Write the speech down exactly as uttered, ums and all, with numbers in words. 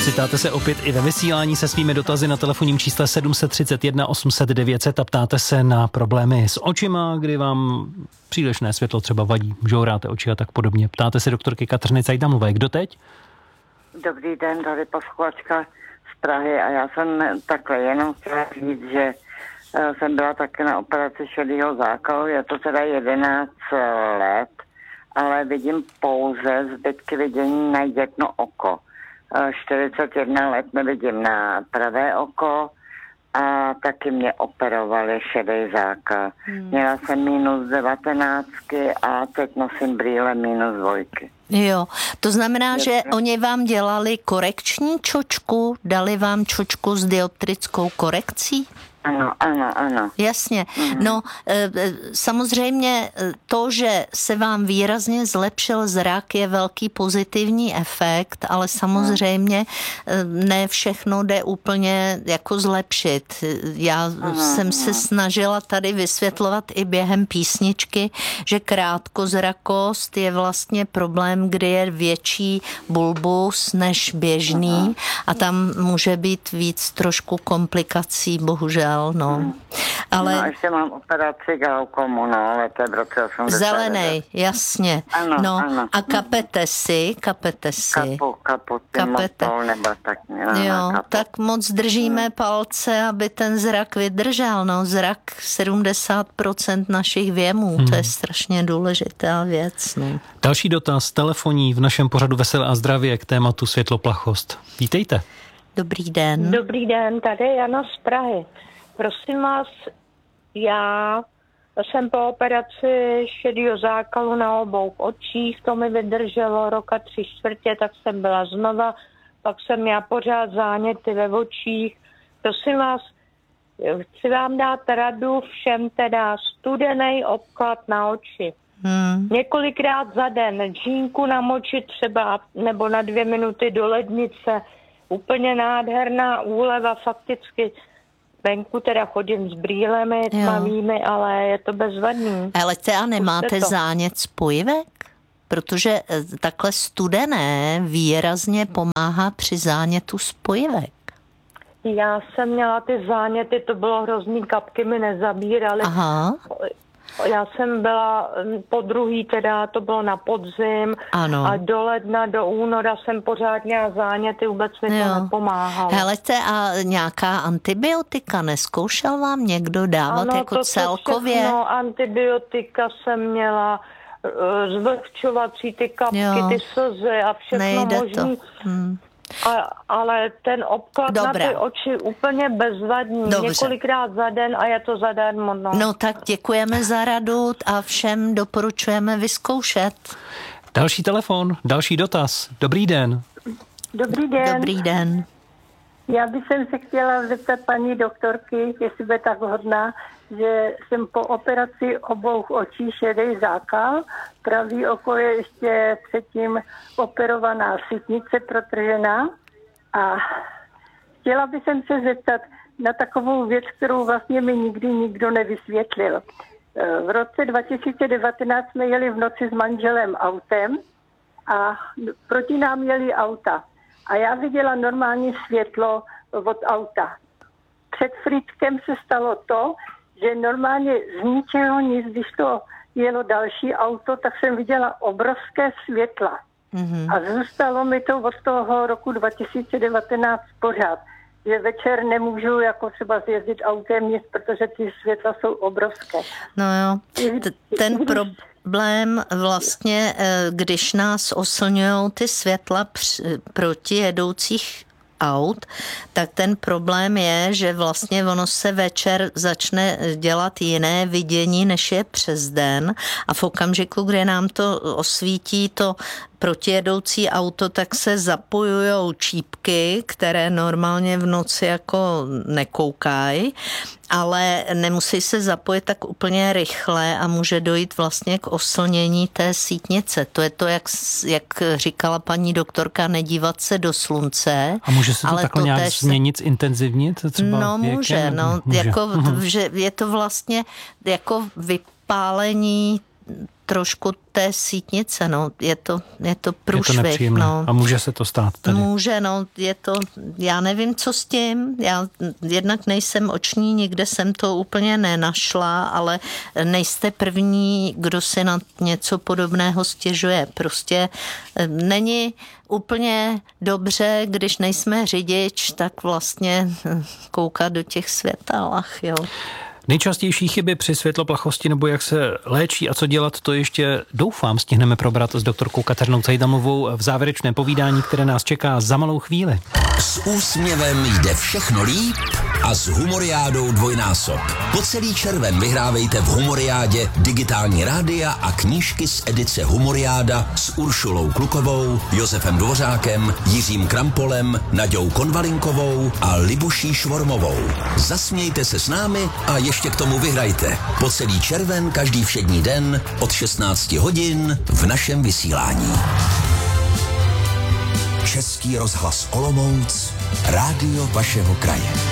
Ocitáte se opět i ve vysílání se svými dotazy na telefonním čísle sedm set třicet jedna osm set devět set a ptáte se na problémy s očima, kdy vám přílišné světlo třeba vadí, žouráte oči a tak podobně. Ptáte se doktorky Kateřiny Cajdamlové. Kdo teď? Dobrý den, tady posluchačka z Prahy a já jsem takhle jenom chtěla říct, že jsem byla také na operaci šedého zákalu, je to teda jedenáct let, ale vidím pouze zbytky vidění na jedno oko. čtyřicet jedna let nevidím na pravé oko a taky mě operovali šedý zákal. Hmm. Měla jsem minus devatenáctky a teď nosím brýle minus dvojky. Jo, to znamená, že oni vám dělali korekční čočku, dali vám čočku s dioptrickou korekcí? Ano, ano, ano. Jasně. Mm. No, samozřejmě to, že se vám výrazně zlepšil zrak, je velký pozitivní efekt, ale samozřejmě ne všechno jde úplně jako zlepšit. Já mm. jsem se snažila tady vysvětlovat i během písničky, že krátkozrakost je vlastně problém, kdy je větší bulbus než běžný mm. a tam může být víc trošku komplikací, bohužel. No. Ale... no, ještě mám operaci glaukomu, no, ale to je v roce osmdesát. Zelenej, jasně. Ano, no, ano. A kapete si, kapete si. Kapu, kapu, kapete. Motol, nebo tak, no, jo, kapu. tak moc držíme hmm. palce, aby ten zrak vydržel, no, zrak sedmdesát procent našich věmů, hmm. to je strašně důležitá věc, no. Další dotaz, telefonní v našem pořadu Veselé a zdravě k tématu světloplachost. Vítejte. Dobrý den. Dobrý den, tady je Jana z Prahy. Prosím vás, já jsem po operaci šedého zákalu na obou očích, to mi vydrželo roka tři čtvrtě, tak jsem byla znova, pak jsem měla pořád záněty ve očích. Prosím vás, chci vám dát radu všem teda studený obklad na oči. Hmm. Několikrát za den džínku namočit třeba nebo na dvě minuty do lednice, úplně nádherná úleva, fakticky venku teda chodím s brýlemi tmavými, ale je to bezvadný. Ale te a nemáte zánět spojivek? Protože takhle studené výrazně pomáhá při zánětu spojivek. Já jsem měla ty záněty, to bylo hrozný, kapky mi nezabíraly. Aha. Já jsem byla po druhý, teda to bylo na podzim, ano. A do ledna, do února jsem pořád měla záněty, vůbec mi jo. to nepomáhalo. Helete, a nějaká antibiotika nezkoušel vám někdo dávat ano, jako to celkově? Ano, antibiotika jsem měla, zvlhčovací ty kapky, jo. ty slzy a všechno Nejde možný. To. Hmm. A, ale ten obklad Dobrá. na ty oči úplně bezvadný, Dobře. Několikrát za den a je to zadarmo. No. no tak děkujeme za radu a všem doporučujeme vyzkoušet. Další telefon, další dotaz. Dobrý den. Dobrý den. Dobrý den. Já bych se chtěla zeptat paní doktorky, jestli bude tak hodná, že jsem po operaci obou očí šedý zákal, pravý oko je ještě předtím operovaná sítnice protržená a chtěla bych se zeptat na takovou věc, kterou vlastně mi nikdy nikdo nevysvětlil. V roce dva tisíce devatenáct jsme jeli v noci s manželem autem a proti nám jeli auta. A já viděla normální světlo od auta. Před Frýdkem se stalo to, že normálně z ničeho nic, když to jelo další auto, tak jsem viděla obrovské světla. Mm-hmm. A zůstalo mi to od toho roku dva tisíce devatenáct pořád, že večer nemůžu jako třeba zjezdit autem nic, protože ty světla jsou obrovské. No jo, T- ten problém vlastně, když nás oslňujou ty světla proti jedoucích aut, tak ten problém je, že vlastně ono se večer začne dělat jiné vidění, než je přes den a v okamžiku, kdy nám to osvítí to protijedoucí auto, tak se zapojujou čípky, které normálně v noci jako nekoukají, ale nemusí se zapojit tak úplně rychle a může dojít vlastně k oslnění té sítnice. To je to, jak, jak říkala paní doktorka, nedívat se do slunce. A může se to ale takhle to nějak se... změnit, zintenzivnit? Třeba no věkem? může, no, může. Jako, že je to vlastně jako vypálení trošku té sítnice, no, je to, je to průšvih. Je to no. A může se to stát tady? Může, no, je to, já nevím, co s tím, já jednak nejsem oční, nikde jsem to úplně nenašla, ale nejste první, kdo si na něco podobného stěžuje. Prostě není úplně dobře, když nejsme řidič, tak vlastně koukat do těch světelách, jo. Nejčastější chyby při světloplachosti nebo jak se léčí a co dělat, to ještě doufám stihneme probrat s doktorkou Kateřinou Cajdamovou v závěrečném povídání, které nás čeká za malou chvíli. S úsměvem jde všechno líp a s Humoriádou dvojnásob. Po celý červen vyhrávejte v Humoriádě digitální rádia a knížky z edice Humoriáda s Uršulou Klukovou, Josefem Dvořákem, Jiřím Krampolem, Naďou Konvalinkovou a Libuší Švormovou. Zasmějte se s námi a ještě k tomu vyhrajte. Po celý červen každý všední den od šestnáct hodin v našem vysílání. Český rozhlas Olomouc, rádio vašeho kraje.